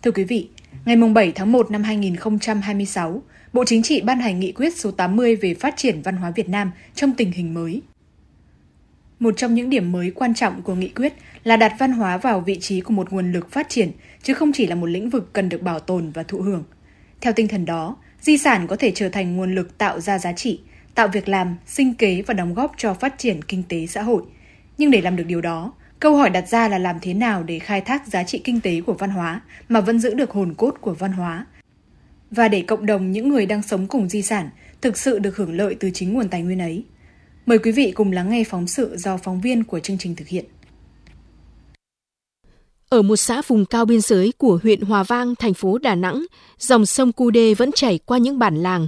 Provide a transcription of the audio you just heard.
Thưa quý vị, ngày 7 tháng 1 năm 2026, Bộ Chính trị ban hành nghị quyết số 80 về phát triển văn hóa Việt Nam trong tình hình mới. Một trong những điểm mới quan trọng của nghị quyết là đặt văn hóa vào vị trí của một nguồn lực phát triển, chứ không chỉ là một lĩnh vực cần được bảo tồn và thụ hưởng. Theo tinh thần đó, di sản có thể trở thành nguồn lực tạo ra giá trị, tạo việc làm, sinh kế và đóng góp cho phát triển kinh tế xã hội. Nhưng để làm được điều đó, câu hỏi đặt ra là làm thế nào để khai thác giá trị kinh tế của văn hóa mà vẫn giữ được hồn cốt của văn hóa, và để cộng đồng những người đang sống cùng di sản thực sự được hưởng lợi từ chính nguồn tài nguyên ấy. Mời quý vị cùng lắng nghe phóng sự do phóng viên của chương trình thực hiện. Ở một xã vùng cao biên giới của huyện Hòa Vang, thành phố Đà Nẵng, dòng sông Cu Đê vẫn chảy qua những bản làng